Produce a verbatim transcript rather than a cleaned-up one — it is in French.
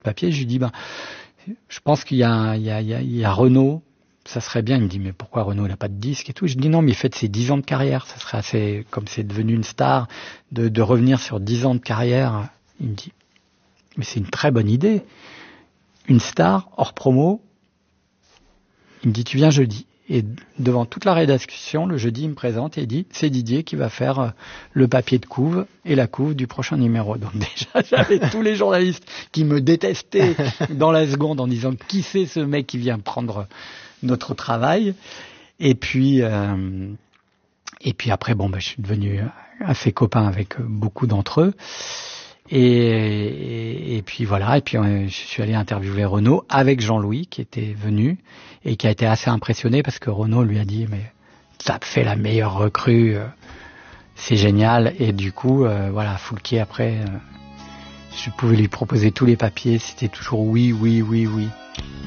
papier. Je lui dis, ben, je pense qu'il y a, il y a, il y a, il y a Renaud, ça serait bien. Il me dit, mais pourquoi Renaud, il n'a pas de disque et tout? Je dis, non, mais il fait ses dix ans de carrière. Ça serait assez, comme c'est devenu une star, de, de revenir sur dix ans de carrière. Il me dit, mais c'est une très bonne idée. Une star, hors promo. Il me dit, tu viens jeudi. Et devant toute la rédaction, le jeudi, il me présente et il dit, c'est Didier qui va faire le papier de couve et la couve du prochain numéro. Donc déjà, j'avais tous les journalistes qui me détestaient dans la seconde en disant, qui c'est ce mec qui vient prendre notre travail? Et puis, euh, et puis après, bon, bah, je suis devenu assez copain avec beaucoup d'entre eux. Et, et, et puis voilà, et puis euh, je suis allé interviewer Renaud avec Jean-Louis qui était venu et qui a été assez impressionné parce que Renaud lui a dit, mais ça te fait la meilleure recrue, euh, c'est génial. Et du coup, euh, voilà, Foulquier après, euh, je pouvais lui proposer tous les papiers, c'était toujours oui, oui, oui, oui.